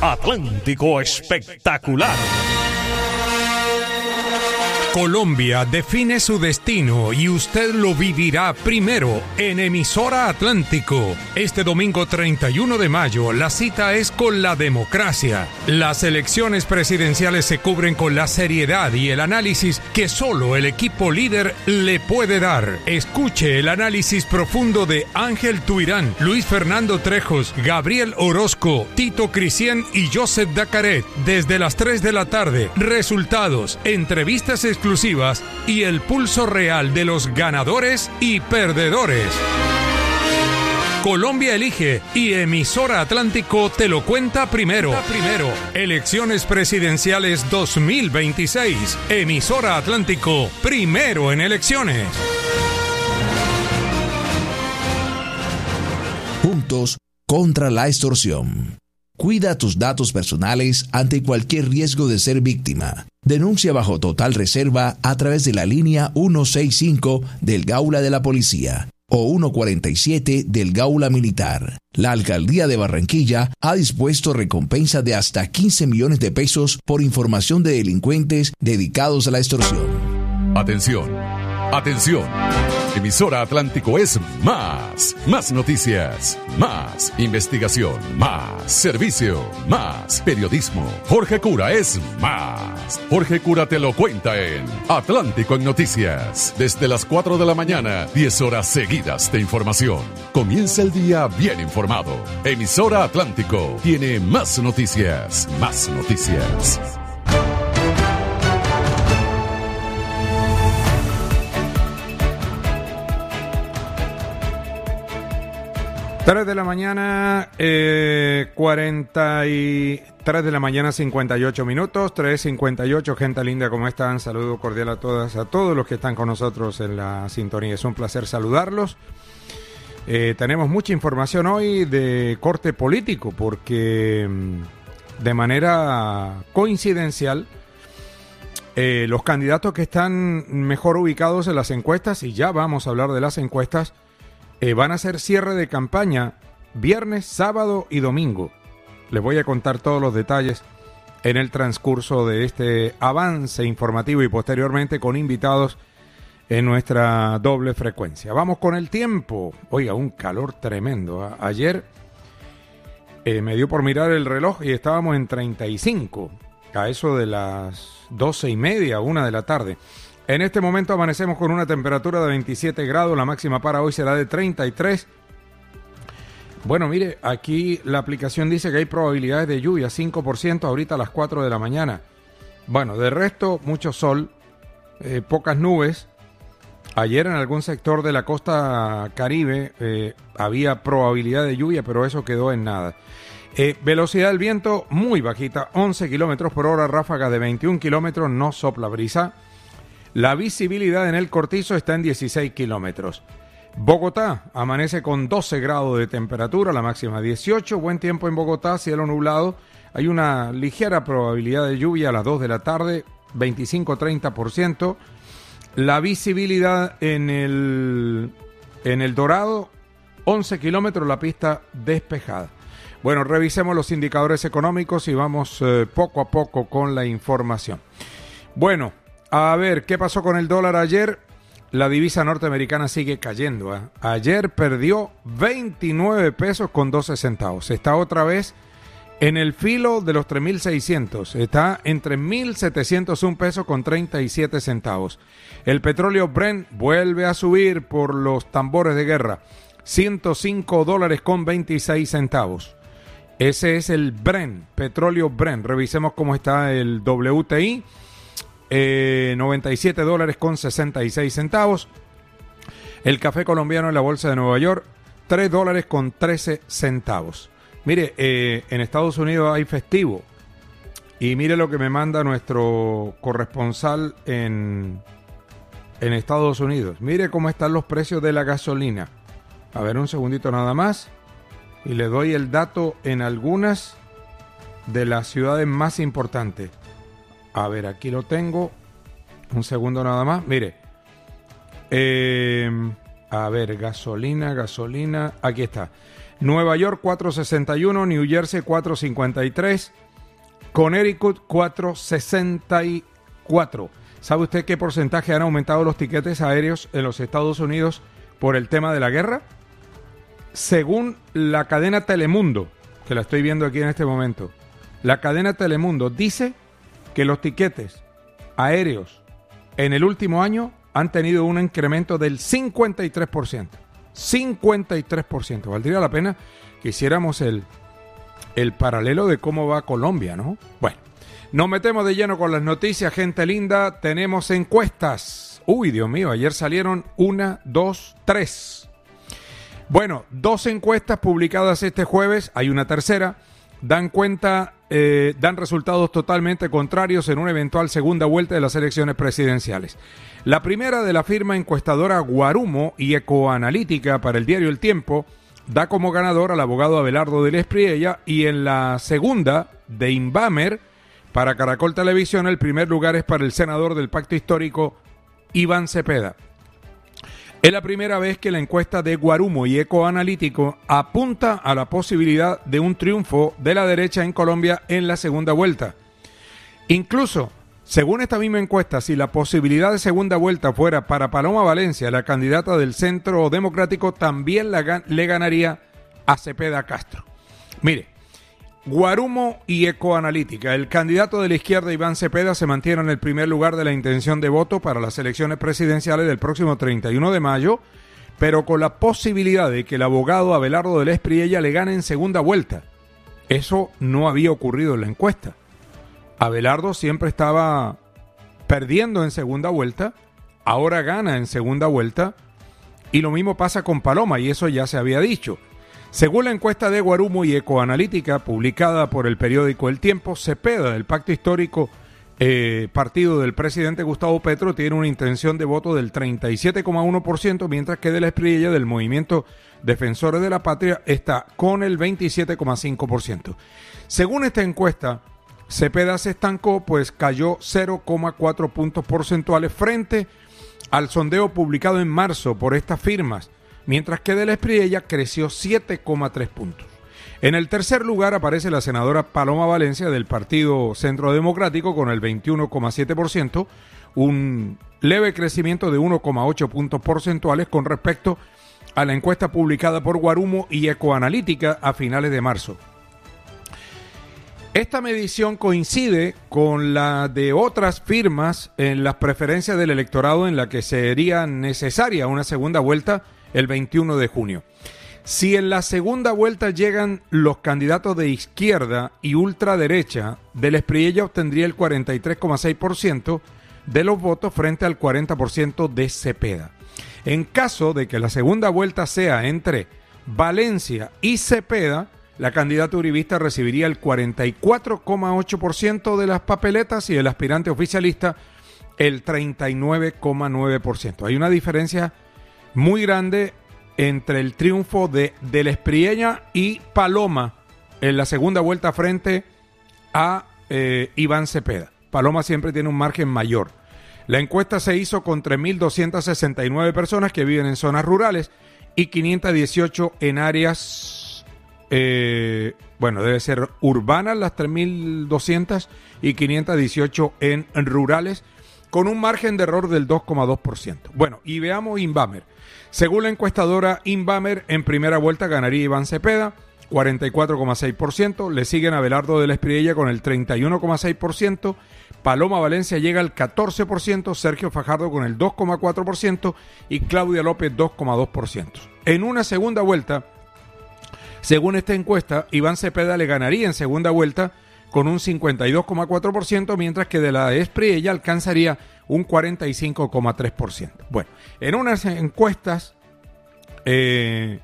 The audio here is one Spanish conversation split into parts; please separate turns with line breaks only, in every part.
Atlántico Espectacular.
Colombia define su destino y usted lo vivirá primero en Emisora Atlántico. Este domingo 31 de mayo, la cita es con la democracia. Las elecciones presidenciales se cubren con la seriedad y el análisis que solo el equipo líder le puede dar. Escuche el análisis profundo de Ángel Tuirán, Luis Fernando Trejos, Gabriel Orozco, Tito Cristian y Joseph Dacaret desde las 3 de la tarde. Resultados, entrevistas exclusivas y el pulso real de los ganadores y perdedores. Colombia elige y Emisora Atlántico te lo cuenta primero. Elecciones presidenciales 2026. Emisora Atlántico, primero en elecciones.
Juntos contra la extorsión. Cuida tus datos personales ante cualquier riesgo de ser víctima. Denuncia bajo total reserva a través de la línea 165 del Gaula de la Policía o 147 del Gaula Militar. La Alcaldía de Barranquilla ha dispuesto recompensa de hasta 15 millones de pesos por información de delincuentes dedicados a la extorsión.
Atención, atención. Emisora Atlántico es más noticias, más investigación, más servicio, más periodismo. Jorge Cura es más. Jorge Cura te lo cuenta en Atlántico en Noticias. Desde las 4 de la mañana, 10 horas seguidas de información. Comienza el día bien informado. Emisora Atlántico tiene más noticias, más noticias.
3 de la mañana, 43 de la mañana, 58 minutos, 3:58, gente linda, ¿cómo están? Saludo cordial a todas, a todos los que están con nosotros en la sintonía. Es un placer saludarlos. Tenemos mucha información hoy de corte político, porque de manera coincidencial, los candidatos que están mejor ubicados en las encuestas, y ya vamos a hablar de las encuestas, van a hacer cierre de campaña viernes, sábado y domingo. Les voy a contar todos los detalles en el transcurso de este avance informativo y posteriormente con invitados en nuestra doble frecuencia. Vamos con el tiempo. Oiga, un calor tremendo. Ayer me dio por mirar el reloj y estábamos en 35, a eso de las 12:30, 1 de la tarde. En este momento amanecemos con una temperatura de 27 grados, la máxima para hoy será de 33. Bueno, mire, aquí la aplicación dice que hay probabilidades de lluvia, 5% ahorita a las 4 de la mañana. Bueno, de resto, mucho sol, pocas nubes. Ayer en algún sector de la costa Caribe había probabilidad de lluvia, pero eso quedó en nada. Velocidad del viento muy bajita, 11 kilómetros por hora, ráfaga de 21 kilómetros, no sopla brisa. La visibilidad en el Cortizo está en 16 kilómetros. Bogotá amanece con 12 grados de temperatura, la máxima 18. Buen tiempo en Bogotá, cielo nublado. Hay una ligera probabilidad de lluvia a las 2 de la tarde, 25-30%. La visibilidad en el Dorado, 11 kilómetros, la pista despejada. Bueno, revisemos los indicadores económicos y vamos poco a poco con la información. Bueno, a ver, ¿qué pasó con el dólar ayer? La divisa norteamericana sigue cayendo. Ayer perdió 29 pesos con 12 centavos. Está otra vez en el filo de los 3.600. Está en 3.701 pesos con 37 centavos. El petróleo Brent vuelve a subir por los tambores de guerra. $105 con 26 centavos. Ese es el Brent, petróleo Brent. Revisemos cómo está el WTI. $97 con 66 centavos. El café colombiano en la bolsa de Nueva York, $3 con 13 centavos. Mire, en Estados Unidos hay festivo. Y mire lo que me manda nuestro corresponsal en Estados Unidos. Mire cómo están los precios de la gasolina. A ver, un segundito nada más. Y le doy el dato en algunas de las ciudades más importantes. A ver, aquí lo tengo. Un segundo nada más. Mire. A ver, gasolina. Aquí está. Nueva York 461, New Jersey 453, Connecticut 464. ¿Sabe usted qué porcentaje han aumentado los tiquetes aéreos en los Estados Unidos por el tema de la guerra? Según la cadena Telemundo, que la estoy viendo aquí en este momento, la cadena Telemundo dice que los tiquetes aéreos en el último año han tenido un incremento del 53%. 53%. Valdría la pena que hiciéramos el paralelo de cómo va Colombia, ¿no? Bueno, nos metemos de lleno con las noticias, gente linda. Tenemos encuestas. Uy, Dios mío, ayer salieron 1, 2, 3. Bueno, 2 encuestas publicadas este jueves, hay una tercera, dan resultados totalmente contrarios en una eventual segunda vuelta de las elecciones presidenciales. La primera, de la firma encuestadora Guarumo y Ecoanalítica para el diario El Tiempo, da como ganador al abogado Abelardo del Espriella, y en la segunda, de Inbamer, para Caracol Televisión, el primer lugar es para el senador del Pacto Histórico, Iván Cepeda. Es la primera vez que la encuesta de Guarumo y Ecoanalítico apunta a la posibilidad de un triunfo de la derecha en Colombia en la segunda vuelta. Incluso, según esta misma encuesta, si la posibilidad de segunda vuelta fuera para Paloma Valencia, la candidata del Centro Democrático, también le ganaría a Cepeda Castro. Mire, Guarumo y Ecoanalítica, el candidato de la izquierda Iván Cepeda se mantiene en el primer lugar de la intención de voto para las elecciones presidenciales del próximo 31 de mayo, pero con la posibilidad de que el abogado Abelardo del Espriella le gane en segunda vuelta. Eso no había ocurrido en la encuesta. Abelardo siempre estaba perdiendo en segunda vuelta, ahora gana en segunda vuelta, y lo mismo pasa con Paloma, y eso ya se había dicho. Según la encuesta de Guarumo y Ecoanalítica, publicada por el periódico El Tiempo, Cepeda, del Pacto Histórico, partido del presidente Gustavo Petro, tiene una intención de voto del 37,1%, mientras que de la Espriella, del Movimiento Defensores de la Patria, está con el 27,5%. Según esta encuesta, Cepeda se estancó, pues cayó 0,4 puntos porcentuales frente al sondeo publicado en marzo por estas firmas, mientras que de la Espriella creció 7,3 puntos. En el tercer lugar aparece la senadora Paloma Valencia del Partido Centro Democrático con el 21,7%, un leve crecimiento de 1,8 puntos porcentuales con respecto a la encuesta publicada por Guarumo y Ecoanalítica a finales de marzo. Esta medición coincide con la de otras firmas en las preferencias del electorado, en la que sería necesaria una segunda vuelta el 21 de junio. Si en la segunda vuelta llegan los candidatos de izquierda y ultraderecha, del Espriella obtendría el 43,6% de los votos frente al 40% de Cepeda. En caso de que la segunda vuelta sea entre Valencia y Cepeda, la candidata uribista recibiría el 44,8% de las papeletas y el aspirante oficialista el 39,9%. Hay una diferencia muy grande entre el triunfo de la Espriella y Paloma en la segunda vuelta frente a Iván Cepeda. Paloma siempre tiene un margen mayor. La encuesta se hizo con 3.269 personas que viven en zonas rurales y 518 en áreas, debe ser urbanas las 3.200 y 518 en rurales, con un margen de error del 2,2%. Bueno, y veamos Inbamer. Según la encuestadora Inbamer, en primera vuelta ganaría Iván Cepeda, 44,6%, le siguen Abelardo de la Espriella con el 31,6%, Paloma Valencia llega al 14%, Sergio Fajardo con el 2,4% y Claudia López 2,2%. En una segunda vuelta, según esta encuesta, Iván Cepeda le ganaría en segunda vuelta con un 52,4%, mientras que de la Espriella alcanzaría un 45,3%. Bueno, en unas encuestas, en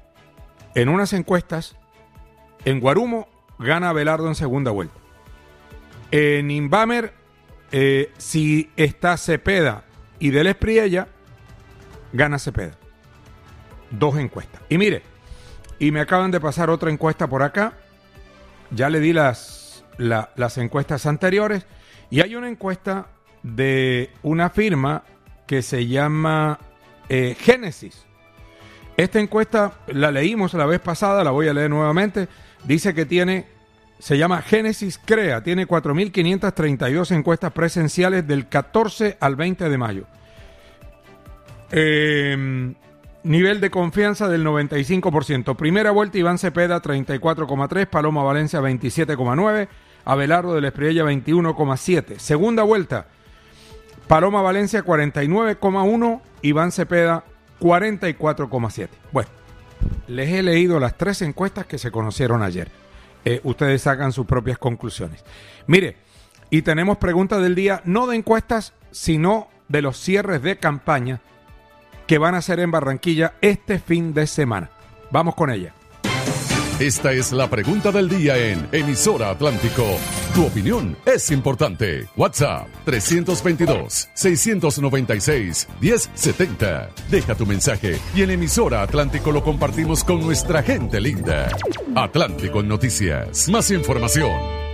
Guarumo gana Abelardo en segunda vuelta. En Inbamer, si está Cepeda y de la Espriella, gana Cepeda. 2 encuestas. Y mire, y me acaban de pasar otra encuesta por acá. Ya le di las encuestas anteriores. Y hay una encuesta de una firma que se llama Génesis. Esta encuesta la leímos la vez pasada, la voy a leer nuevamente. Dice que se llama Génesis Crea, tiene 4.532 encuestas presenciales del 14 al 20 de mayo. Nivel de confianza del 95%. Primera vuelta, Iván Cepeda 34,3, Paloma Valencia 27,9, Abelardo del Espriella 21,7. Segunda vuelta, Paloma Valencia 49,1, Iván Cepeda 44,7. Bueno, les he leído las 3 encuestas que se conocieron ayer. Ustedes sacan sus propias conclusiones. Mire, y tenemos preguntas del día, no de encuestas, sino de los cierres de campaña que van a hacer en Barranquilla este fin de semana. Vamos con ella.
Esta es la pregunta del día en Emisora Atlántico. Tu opinión es importante. WhatsApp 322-696-1070. Deja tu mensaje y en Emisora Atlántico lo compartimos con nuestra gente linda. Atlántico en Noticias. Más información.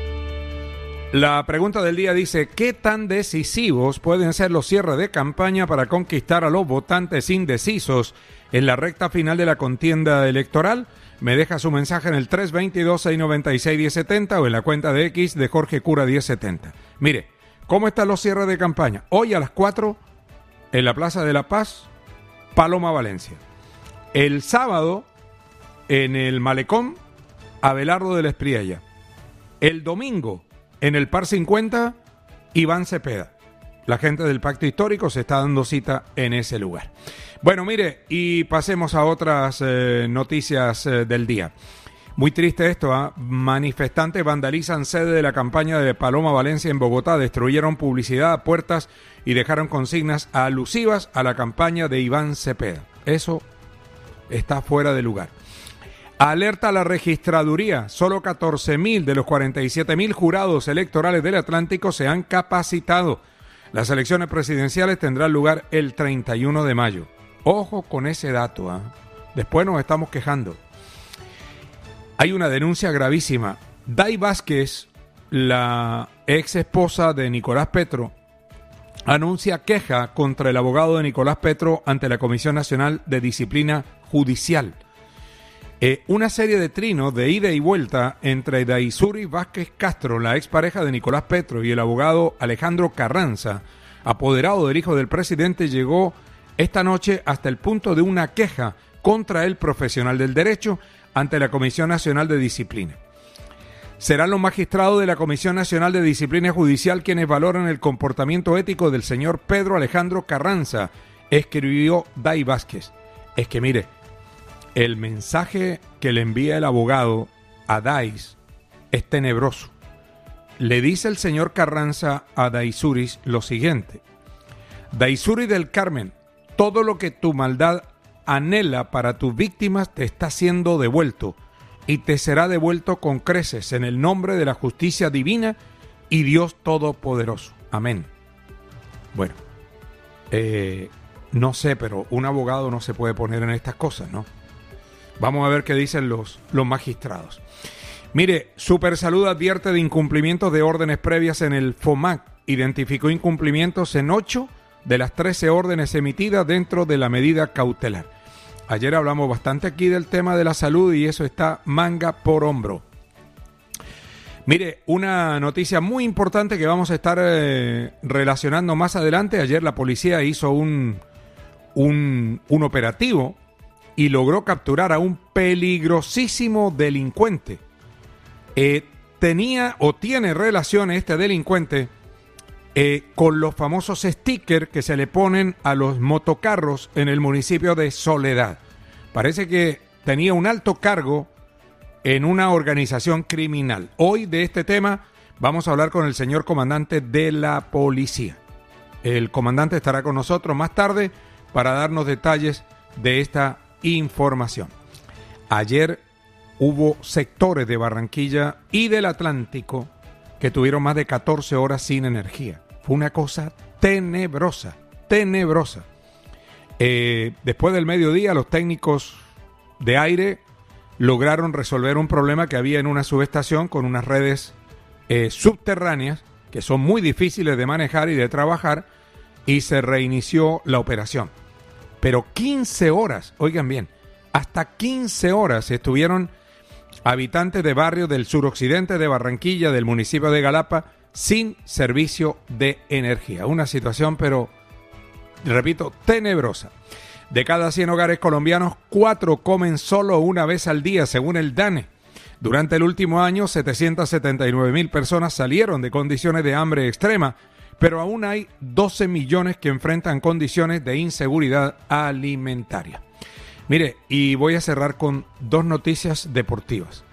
La pregunta del día dice, ¿qué tan decisivos pueden ser los cierres de campaña para conquistar a los votantes indecisos en la recta final de la contienda electoral? Me deja su mensaje en el 322-696-1070 o en la cuenta de X de Jorge Cura 1070. Mire, ¿cómo están los cierres de campaña? Hoy a las 4 en la Plaza de la Paz, Paloma Valencia. El sábado en el Malecón, Abelardo del Espriella. El domingo en el Par 50, Iván Cepeda. La gente del Pacto Histórico se está dando cita en ese lugar. Bueno, mire, y pasemos a otras noticias del día. Muy triste esto, ¿eh? Manifestantes vandalizan sede de la campaña de Paloma Valencia en Bogotá, destruyeron publicidad a puertas y dejaron consignas alusivas a la campaña de Iván Cepeda. Eso está fuera de lugar. Alerta a la registraduría, solo 14.000 de los 47.000 jurados electorales del Atlántico se han capacitado. Las elecciones presidenciales tendrán lugar el 31 de mayo. Ojo con ese dato, ¿eh? Después nos estamos quejando. Hay una denuncia gravísima. Day Vázquez, la ex esposa de Nicolás Petro, anuncia queja contra el abogado de Nicolás Petro ante la Comisión Nacional de Disciplina Judicial. Una serie de trinos de ida y vuelta entre Daisuri Vázquez Castro, la expareja de Nicolás Petro, y el abogado Alejandro Carranza, apoderado del hijo del presidente, llegó esta noche hasta el punto de una queja contra el profesional del derecho ante la Comisión Nacional de Disciplina. Serán los magistrados de la Comisión Nacional de Disciplina Judicial quienes valoran el comportamiento ético del señor Pedro Alejandro Carranza, escribió Day Vázquez. Es que mire, el mensaje que le envía el abogado a Dais es tenebroso. Le dice el señor Carranza a Daisuris lo siguiente: Daisuris del Carmen, todo lo que tu maldad anhela para tus víctimas te está siendo devuelto y te será devuelto con creces en el nombre de la justicia divina y Dios Todopoderoso. Amén. Bueno, no sé, pero un abogado no se puede poner en estas cosas, ¿no? Vamos a ver qué dicen los magistrados. Mire, Supersalud advierte de incumplimientos de órdenes previas en el FOMAC. Identificó incumplimientos en 8 de las 13 órdenes emitidas dentro de la medida cautelar. Ayer hablamos bastante aquí del tema de la salud y eso está manga por hombro. Mire, una noticia muy importante que vamos a estar relacionando más adelante. Ayer la policía hizo un operativo y logró capturar a un peligrosísimo delincuente. Tenía o tiene relación este delincuente con los famosos stickers que se le ponen a los motocarros en el municipio de Soledad. Parece que tenía un alto cargo en una organización criminal. Hoy de este tema vamos a hablar con el señor comandante de la policía. El comandante estará con nosotros más tarde para darnos detalles de esta información. Ayer hubo sectores de Barranquilla y del Atlántico que tuvieron más de 14 horas sin energía. Fue una cosa tenebrosa, tenebrosa. Después del mediodía, los técnicos de aire lograron resolver un problema que había en una subestación con unas redes subterráneas que son muy difíciles de manejar y de trabajar, y se reinició la operación. Pero 15 horas, oigan bien, Hasta 15 horas estuvieron habitantes de barrios del suroccidente de Barranquilla, del municipio de Galapa, sin servicio de energía. Una situación, pero, repito, tenebrosa. De cada 100 hogares colombianos, 4 comen solo una vez al día, según el DANE. Durante el último año, 779.000 personas salieron de condiciones de hambre extrema, pero aún hay 12 millones que enfrentan condiciones de inseguridad alimentaria. Mire, y voy a cerrar con 2 noticias deportivas.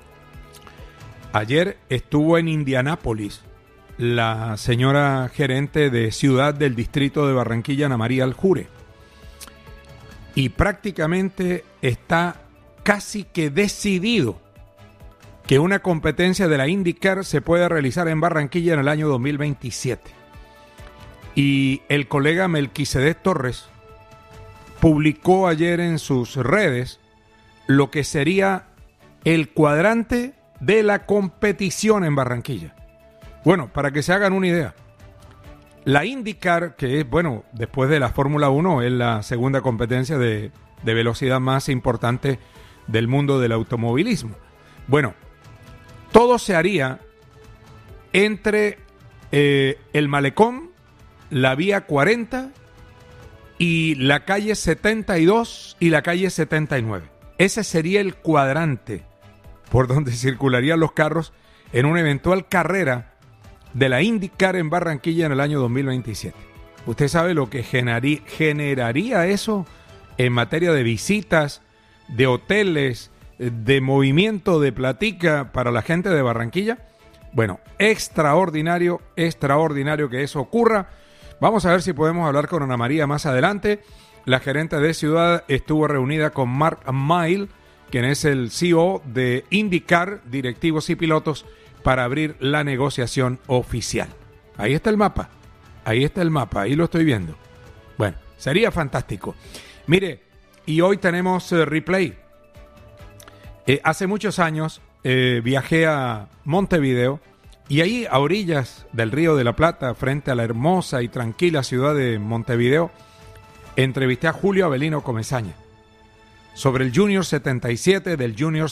Ayer estuvo en Indianápolis la señora gerente de Ciudad del Distrito de Barranquilla, Ana María Aljure, y prácticamente está casi que decidido que una competencia de la IndyCar se pueda realizar en Barranquilla en el año 2027. Y el colega Melquisedec Torres publicó ayer en sus redes lo que sería el cuadrante de la competición en Barranquilla. Bueno, para que se hagan una idea, la IndyCar, que es, bueno, después de la Fórmula 1, es la segunda competencia de velocidad más importante del mundo del automovilismo. Bueno, todo se haría entre el Malecón, la vía 40 y la calle 72 y la calle 79. Ese sería el cuadrante por donde circularían los carros en una eventual carrera de la IndyCar en Barranquilla en el año 2027. Usted sabe lo que generaría eso en materia de visitas, de hoteles, de movimiento de platica para la gente de Barranquilla. Bueno, extraordinario que eso ocurra. Vamos a ver si podemos hablar con Ana María más adelante. La gerente de Ciudad estuvo reunida con Mark Mile, quien es el CEO de IndyCar, directivos y pilotos, para abrir la negociación oficial. Ahí está el mapa, ahí lo estoy viendo. Bueno, sería fantástico. Mire, y hoy tenemos replay. Hace muchos años viajé a Montevideo y ahí a orillas del Río de la Plata, frente a la hermosa y tranquila ciudad de Montevideo, entrevisté a Julio Avelino Comesaña sobre el Junior 77, del Junior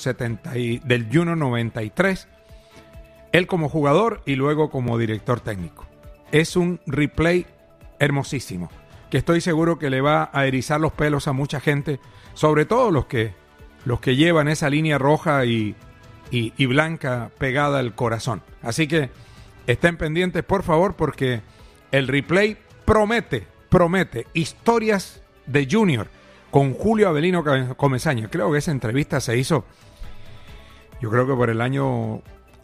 93, él como jugador y luego como director técnico. Es un replay hermosísimo, que estoy seguro que le va a erizar los pelos a mucha gente, sobre todo los que llevan esa línea roja y blanca pegada al corazón. Así que estén pendientes, por favor, porque el replay promete historias de Junior con Julio Avelino Comesaña. Creo que esa entrevista se hizo, yo creo que por el año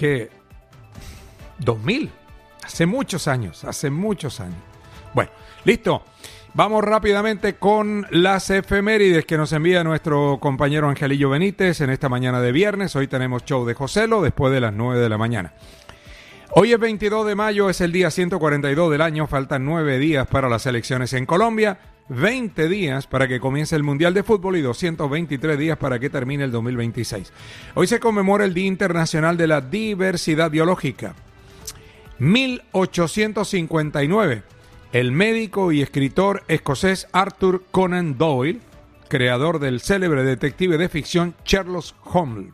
2000, hace muchos años. Bueno, listo. Vamos rápidamente con las efemérides que nos envía nuestro compañero Angelillo Benítez en esta mañana de viernes. Hoy tenemos show de Joselo después de las 9 de la mañana. Hoy es 22 de mayo, es el día 142 del año. Faltan 9 días para las elecciones en Colombia, 20 días para que comience el Mundial de Fútbol y 223 días para que termine el 2026. Hoy se conmemora el Día Internacional de la Diversidad Biológica. 1859. El médico y escritor escocés Arthur Conan Doyle, creador del célebre detective de ficción Sherlock Holmes.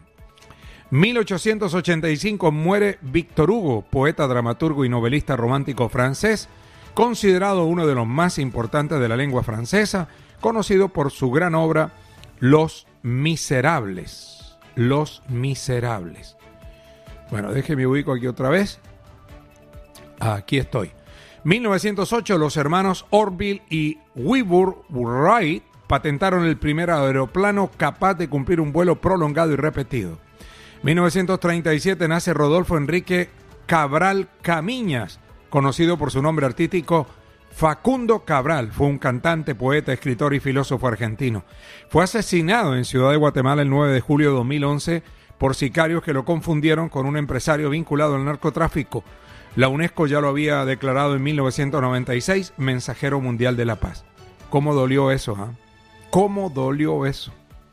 1885 muere Victor Hugo, poeta, dramaturgo y novelista romántico francés, considerado uno de los más importantes de la lengua francesa, conocido por su gran obra Los Miserables. Los Miserables. Bueno, déjeme ubico aquí otra vez. Aquí estoy. 1908, los hermanos Orville y Wilbur Wright patentaron el primer aeroplano capaz de cumplir un vuelo prolongado y repetido. 1937 nace Rodolfo Enrique Cabral Camiñas, conocido por su nombre artístico Facundo Cabral. Fue un cantante, poeta, escritor y filósofo argentino. Fue asesinado en Ciudad de Guatemala el 9 de julio de 2011 por sicarios que lo confundieron con un empresario vinculado al narcotráfico. La UNESCO ya lo había declarado en 1996 mensajero mundial de la paz. ¿Cómo dolió eso? ¿Cómo dolió eso?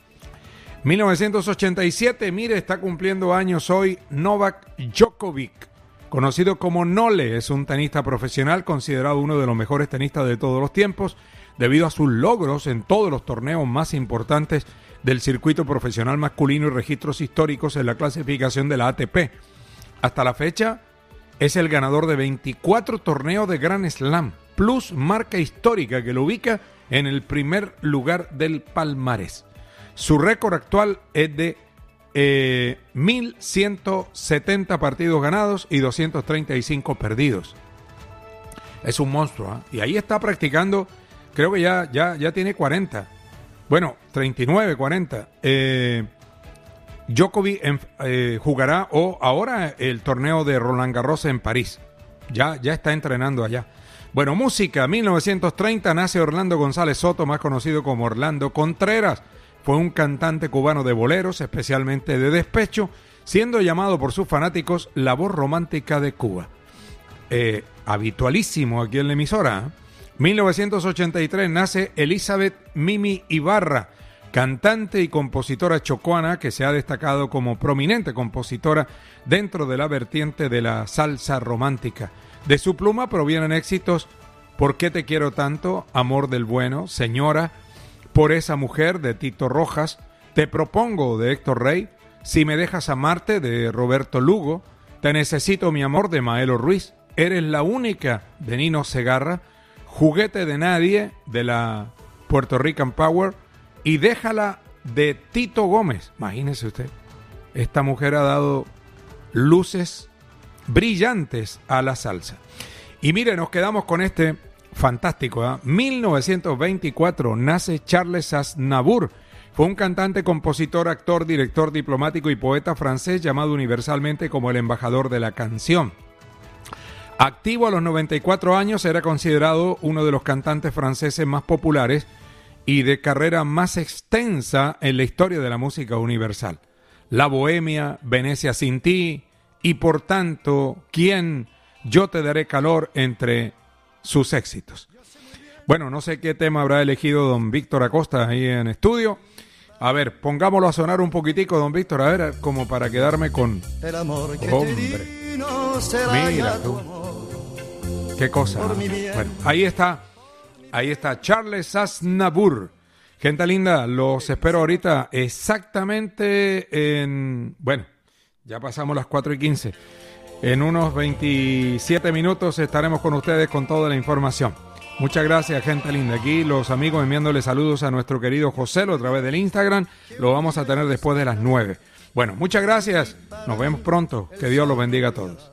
1987, mire, está cumpliendo años hoy Novak Djokovic, conocido como Nole. Es un tenista profesional considerado uno de los mejores tenistas de todos los tiempos debido a sus logros en todos los torneos más importantes del circuito profesional masculino y registros históricos en la clasificación de la ATP. Hasta la fecha es el ganador de 24 torneos de Grand Slam, plus marca histórica que lo ubica en el primer lugar del palmarés. Su récord actual es de 1.170 partidos ganados y 235 perdidos. Es un monstruo, ¿eh? Y ahí está practicando, creo que ya tiene 40. Bueno, 39, 40. Djokovic jugará ahora el torneo de Roland Garros en París. Ya está entrenando allá. Bueno, música. 1930 nace Orlando González Soto, más conocido como Orlando Contreras. Fue un cantante cubano de boleros, especialmente de despecho, siendo llamado por sus fanáticos la voz romántica de Cuba. Habitualísimo aquí en la emisora, ¿eh? 1983 nace Elizabeth Mimi Ibarra, cantante y compositora chocuana que se ha destacado como prominente compositora dentro de la vertiente de la salsa romántica. De su pluma provienen éxitos ¿Por qué te quiero tanto?, Amor del bueno, Señora, Por esa mujer, de Tito Rojas, Te propongo, de Héctor Rey, Si me dejas amarte, de Roberto Lugo, Te necesito mi amor, de Maelo Ruiz, Eres la única, de Nino Segarra, Juguete de nadie, de la Puerto Rican Power, y Déjala, de Tito Gómez. Imagínese usted, esta mujer ha dado luces brillantes a la salsa. Y mire, nos quedamos con este fantástico, ¿eh? 1924 nace Charles Aznavour. Fue un cantante, compositor, actor, director, diplomático y poeta francés llamado universalmente como el embajador de la canción. Activo a los 94 años, era considerado uno de los cantantes franceses más populares y de carrera más extensa en la historia de la música universal. La Bohemia, Venecia sin ti y por tanto, ¿quién? Yo te daré calor, entre sus éxitos. Bueno, no sé qué tema habrá elegido don Víctor Acosta ahí en estudio. A ver, pongámoslo a sonar un poquitico, don Víctor, a ver, como para quedarme con...
El amor que
hombre,
te di no será
mira
ya
tú,
tu amor.
qué cosa.
Por mi bien.
Bueno, ahí está Charles Aznavour. Gente linda, los espero ahorita exactamente en... Bueno, ya pasamos las 4:15. En unos 27 minutos estaremos con ustedes con toda la información. Muchas gracias, gente linda. Aquí los amigos enviándole saludos a nuestro querido Joselo a través del Instagram. Lo vamos a tener después de las 9. Bueno, muchas gracias. Nos vemos pronto. Que Dios los bendiga a todos.